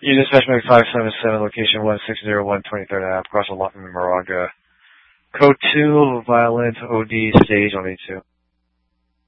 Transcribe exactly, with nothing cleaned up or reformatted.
You dispatch Meg five seven seven, location one six zero one, twenty-third Ave, across the lot in Moraga. Code two, violent O D, stage on A two.